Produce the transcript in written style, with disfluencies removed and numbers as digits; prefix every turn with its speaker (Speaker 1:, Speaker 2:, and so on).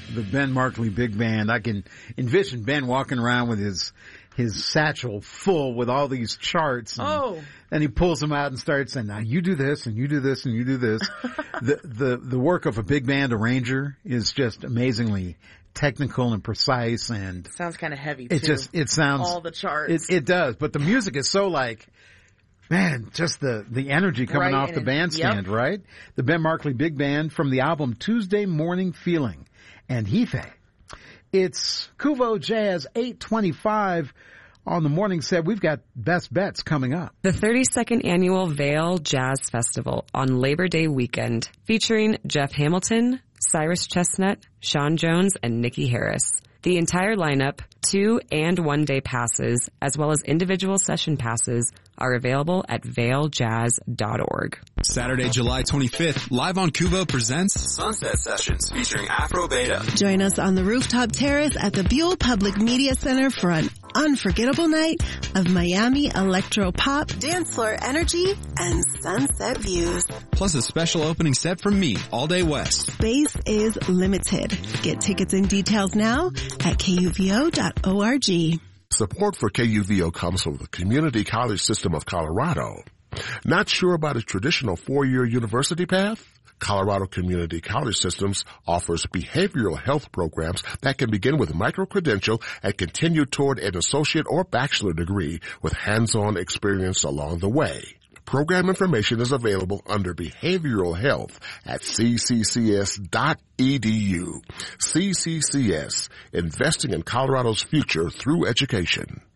Speaker 1: the Ben Markley Big Band. I can envision Ben walking around with his satchel full with all these charts. And he pulls them out and starts saying, now you do this and you do this and you do this. The work of a big band arranger is just amazingly technical and precise, and
Speaker 2: sounds kind of heavy too.
Speaker 1: It sounds
Speaker 2: all the charts.
Speaker 1: It does, but the music is so man, just the energy coming off the bandstand, right? The Ben Markley Big Band from the album Tuesday Morning Feeling and Hefe. It's Kuvo Jazz 825 on the morning set. We've got Best Bets coming up.
Speaker 3: The 32nd Annual Vail Jazz Festival on Labor Day weekend, featuring Jeff Hamilton, Cyrus Chestnut, Sean Jones, and Nikki Harris. The entire lineup, 2 and 1 day passes, as well as individual session passes, are available at vailjazz.org.
Speaker 4: Saturday, July 25th, Live on Kuvo presents Sunset Sessions featuring Afro Beta.
Speaker 5: Join us on the rooftop terrace at the Buell Public Media Center for an unforgettable night of Miami electro pop, dance floor energy, and sunset views.
Speaker 4: Plus a special opening set from me, All Day West.
Speaker 5: Space is limited. Get tickets and details now at kuvo.org.
Speaker 6: Support for KUVO comes from the Community College System of Colorado. Not sure about a traditional 4-year university path? Colorado Community College Systems offers behavioral health programs that can begin with micro-credential and continue toward an associate or bachelor degree with hands-on experience along the way. Program information is available under Behavioral Health at cccs.edu. CCCS, investing in Colorado's future through education.